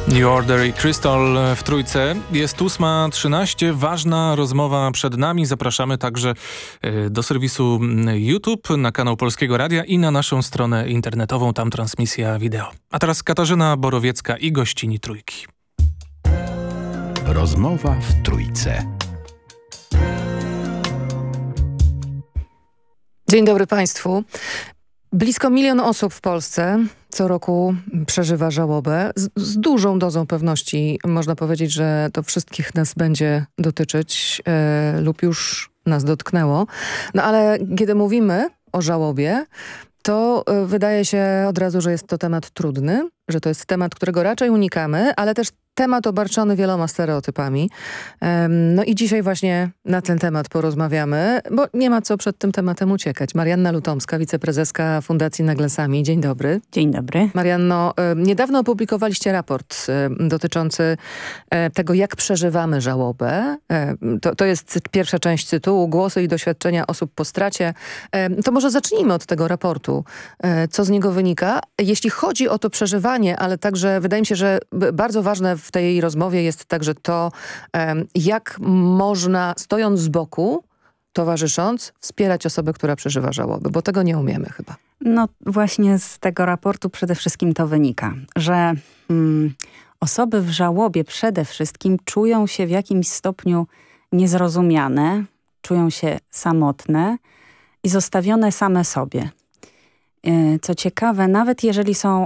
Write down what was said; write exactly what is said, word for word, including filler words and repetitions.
New Order i Crystal w trójce. Jest ósma trzynaście. Ważna rozmowa przed nami. Zapraszamy także do serwisu YouTube, na kanał Polskiego Radia i na naszą stronę internetową. Tam transmisja wideo. A teraz Katarzyna Borowiecka i gościni trójki. Rozmowa w trójce. Dzień dobry Państwu. Blisko milion osób w Polsce co roku przeżywa żałobę. Z, z dużą dozą pewności można powiedzieć, że to wszystkich nas będzie dotyczyć e, lub już nas dotknęło. No ale kiedy mówimy o żałobie, to e, wydaje się od razu, że jest to temat trudny, że to jest temat, którego raczej unikamy, ale też temat obarczony wieloma stereotypami. No i dzisiaj właśnie na ten temat porozmawiamy, bo nie ma co przed tym tematem uciekać. Marianna Lutomska, wiceprezeska Fundacji Naglesami. Dzień dobry. Dzień dobry. Marianno, niedawno opublikowaliście raport dotyczący tego, jak przeżywamy żałobę. To, to jest pierwsza część tytułu, głosy i doświadczenia osób po stracie. To może zacznijmy od tego raportu. Co z niego wynika? Jeśli chodzi o to przeżywanie, ale także wydaje mi się, że bardzo ważne w tej rozmowie jest także to, jak można, stojąc z boku, towarzysząc, wspierać osobę, która przeżywa żałobę, bo tego nie umiemy chyba. No właśnie z tego raportu przede wszystkim to wynika, że mm, osoby w żałobie przede wszystkim czują się w jakimś stopniu niezrozumiane, czują się samotne i zostawione same sobie. Co ciekawe, nawet jeżeli są